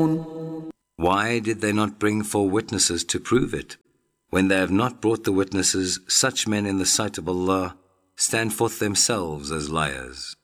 Why did they not bring 4 witnesses to prove it? When they have not brought the witnesses, such men in the sight of Allah stand forth themselves as liars.